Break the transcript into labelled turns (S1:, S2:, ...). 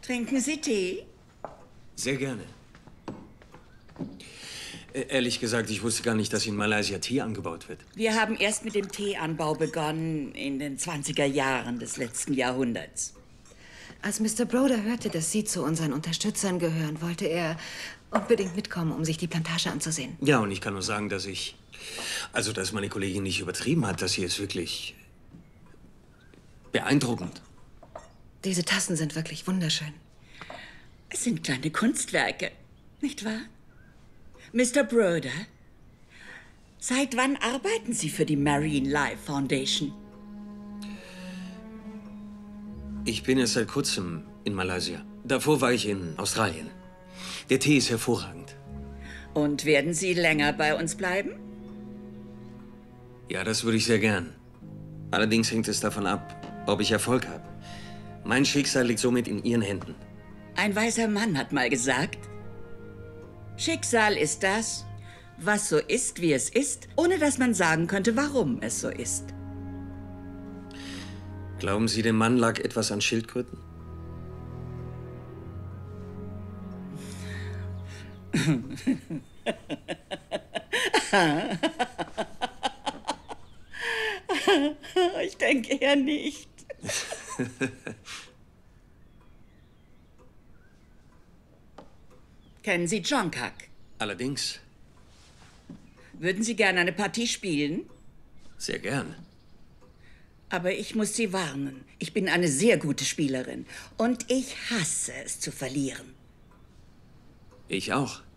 S1: Trinken Sie Tee?
S2: Sehr gerne. Ehrlich gesagt, ich wusste gar nicht, dass in Malaysia Tee angebaut wird.
S1: Wir haben erst mit dem Teeanbau begonnen in den 20er Jahren des letzten Jahrhunderts.
S3: Als Mr. Broder hörte, dass Sie zu unseren Unterstützern gehören, wollte er unbedingt mitkommen, um sich die Plantage anzusehen.
S2: Ja, und ich kann nur sagen, dass dass meine Kollegin nicht übertrieben hat, dass sie es wirklich beeindruckend.
S3: Diese Tassen sind wirklich wunderschön.
S1: Es sind kleine Kunstwerke, nicht wahr? Mr. Broder, seit wann arbeiten Sie für die Marine Life Foundation?
S2: Ich bin erst seit kurzem in Malaysia. Davor war ich in Australien. Der Tee ist hervorragend.
S1: Und werden Sie länger bei uns bleiben?
S2: Ja, das würde ich sehr gern. Allerdings hängt es davon ab, ob ich Erfolg habe. Mein Schicksal liegt somit in Ihren Händen.
S1: Ein weiser Mann hat mal gesagt, Schicksal ist das, was so ist, wie es ist, ohne dass man sagen könnte, warum es so ist.
S2: Glauben Sie, dem Mann lag etwas an Schildkröten?
S1: Ich denke eher nicht. Kennen Sie Jongkak?
S2: Allerdings.
S1: Würden Sie gerne eine Partie spielen?
S2: Sehr gern.
S1: Aber ich muss Sie warnen. Ich bin eine sehr gute Spielerin. Und ich hasse es zu verlieren.
S2: Ich auch.